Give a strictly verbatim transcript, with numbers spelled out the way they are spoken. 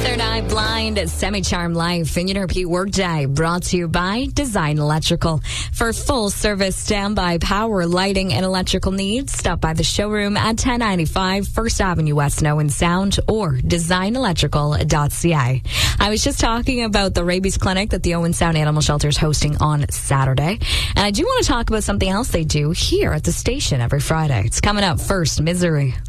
Third Eye Blind, Semi-Charm Life, and your repeat workday brought to you by Design Electrical. For full service standby power, lighting, and electrical needs, stop by the showroom at ten ninety-five First Avenue West, in Owen Sound, or design electrical dot c a. I was just talking about the rabies clinic that the Owen Sound Animal Shelter is hosting on Saturday, and I do want to talk about something else they do here at the station every Friday. It's coming up first, Misery.